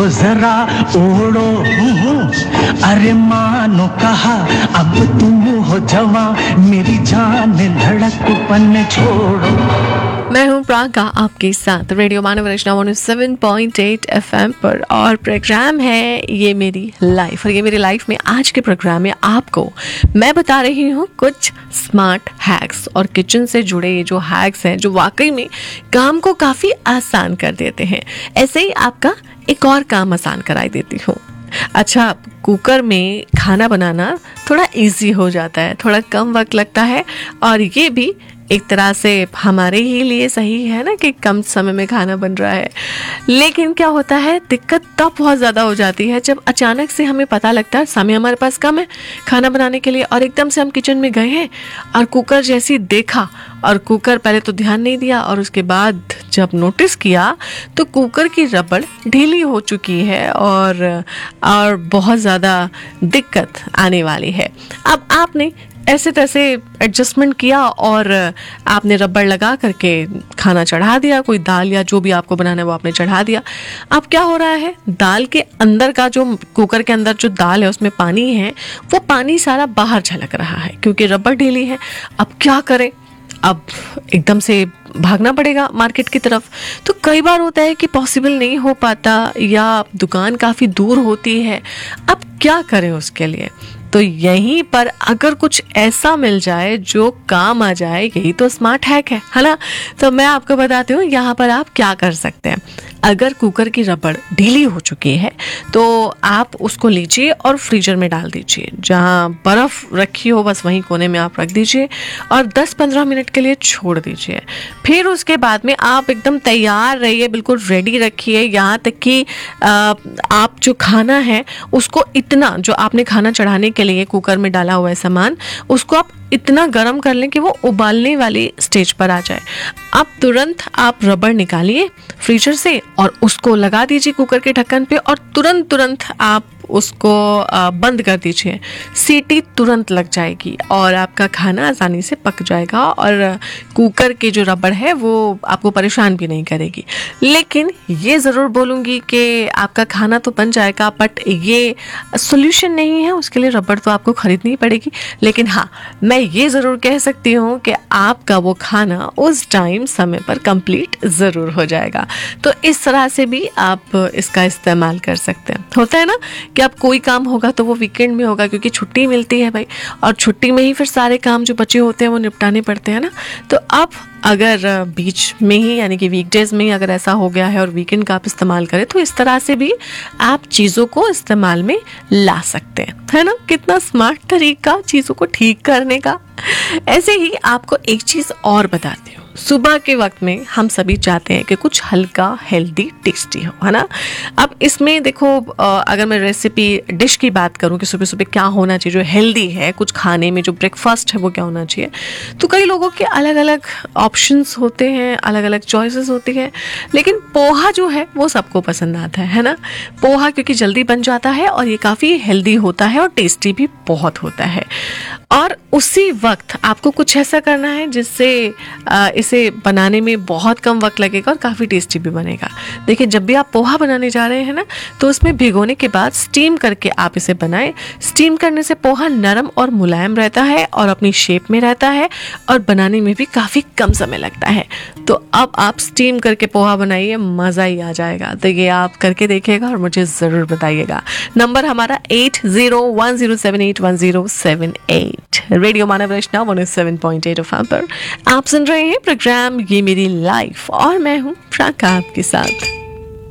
तो जरा ओढ़ो, अरे मानो कहा अब तुम हो जवां, मेरी जान धड़कपन छोड़ो। मैं हूँ प्राका आपके साथ रेडियो मानव रचना 107.8 FM पर, और प्रोग्राम है ये मेरी लाइफ। और ये मेरी लाइफ में आज के प्रोग्राम में आपको मैं बता रही हूँ कुछ स्मार्ट हैक्स, और किचन से जुड़े ये जो हैक्स हैं जो वाकई में काम को काफ़ी आसान कर देते हैं। ऐसे ही आपका एक और काम आसान कराई देती हूँ। अच्छा, कुकर में खाना बनाना थोड़ा इजी हो जाता है, थोड़ा कम वक्त लगता है, और ये भी एक तरह से हमारे ही लिए सही है ना कि कम समय में खाना बन रहा है। लेकिन क्या होता है, दिक्कत तब बहुत ज़्यादा हो जाती है जब अचानक से हमें पता लगता है समय हमारे पास कम है खाना बनाने के लिए, और एकदम से हम किचन में गए हैं और कुकर जैसी देखा, और कुकर पहले तो ध्यान नहीं दिया, और उसके बाद जब नोटिस किया तो कुकर की रबड़ ढीली हो चुकी है और बहुत ज़्यादा दिक्कत आने वाली है। अब आपने ऐसे तैसे एडजस्टमेंट किया और आपने रबड़ लगा करके खाना चढ़ा दिया, कोई दाल या जो भी आपको बनाना है वो आपने चढ़ा दिया। अब क्या हो रहा है, दाल के अंदर का जो कुकर के अंदर जो दाल है उसमें पानी है, वो पानी सारा बाहर झलक रहा है क्योंकि रबड़ ढीली है। अब क्या करें, अब एकदम से भागना पड़ेगा मार्केट की तरफ। तो कई बार होता है कि पॉसिबल नहीं हो पाता या दुकान काफ़ी दूर होती है। अब क्या करें उसके लिए, तो यहीं पर अगर कुछ ऐसा मिल जाए जो काम आ जाए, यही तो स्मार्ट हैक है ना। तो मैं आपको बताती हूँ यहाँ पर आप क्या कर सकते हैं। अगर कुकर की रबड़ ढीली हो चुकी है तो आप उसको लीजिए और फ्रीजर में डाल दीजिए, जहाँ बर्फ़ रखी हो बस वहीं कोने में आप रख दीजिए और 10-15 मिनट के लिए छोड़ दीजिए। फिर उसके बाद में आप एकदम तैयार रहिए, बिल्कुल रेडी रखिए, यहाँ तक कि आप जो खाना है उसको इतना, जो आपने खाना चढ़ाने के लिए कुकर में डाला हुआ है सामान, उसको आप इतना गर्म कर लें कि वो उबालने वाली स्टेज पर आ जाए। अब तुरंत आप रबड़ निकालिए फ्रीजर से और उसको लगा दीजिए कुकर के ढक्कन पे, और तुरंत आप उसको बंद कर दीजिए। सीटी तुरंत लग जाएगी और आपका खाना आसानी से पक जाएगा, और कुकर की जो रबड़ है वो आपको परेशान भी नहीं करेगी। लेकिन ये ज़रूर बोलूँगी कि आपका खाना तो बन जाएगा, बट ये सोल्यूशन नहीं है, उसके लिए रबड़ तो आपको ख़रीदनी पड़ेगी। लेकिन हाँ, मैं ये ज़रूर कह सकती हूँ कि आपका वो खाना उस टाइम समय पर कंप्लीट ज़रूर हो जाएगा। तो इस तरह से भी आप इसका इस्तेमाल कर सकते हैं। होता है ना कि अब कोई काम होगा तो वो वीकेंड में होगा क्योंकि छुट्टी मिलती है भाई, और छुट्टी में ही फिर सारे काम जो बचे होते हैं वो निपटाने पड़ते हैं ना। तो अब अगर बीच में ही यानी कि वीकडेज में ही अगर ऐसा हो गया है और वीकेंड का आप इस्तेमाल करें, तो इस तरह से भी आप चीज़ों को इस्तेमाल में ला सकते हैं, है ना। कितना स्मार्ट तरीका चीज़ों को ठीक करने का। ऐसे ही आपको एक चीज़ और बताती हूँ। सुबह के वक्त में हम सभी चाहते हैं कि कुछ हल्का, हेल्दी, टेस्टी हो, है ना। अब इसमें देखो, अगर मैं रेसिपी डिश की बात करूं कि सुबह सुबह क्या होना चाहिए जो हेल्दी है, कुछ खाने में जो ब्रेकफास्ट है वो क्या होना चाहिए, तो कई लोगों के अलग अलग ऑप्शंस होते हैं, अलग अलग चॉइसेस होती हैं। लेकिन पोहा जो है वो सबको पसंद आता है ना। पोहा क्योंकि जल्दी बन जाता है और ये काफ़ी हेल्दी होता है और टेस्टी भी बहुत होता है। और उसी वक्त आपको कुछ ऐसा करना है जिससे इसे बनाने में बहुत कम वक्त लगेगा और काफ़ी टेस्टी भी बनेगा। देखिए, जब भी आप पोहा बनाने जा रहे हैं ना, तो उसमें भिगोने के बाद स्टीम करके आप इसे बनाएं। स्टीम करने से पोहा नरम और मुलायम रहता है और अपनी शेप में रहता है, और बनाने में भी काफ़ी कम समय लगता है। तो अब आप स्टीम करके पोहा बनाइए, मज़ा ही आ जाएगा। तो ये आप करके देखिएगा और मुझे ज़रूर बताइएगा। नंबर हमारा 8010781078। रेडियो मानव रचना 107.8 FM पर आप सुन रहे हैं प्रोग्राम ये मेरी लाइफ, और मैं हूँ प्राका आपके साथ।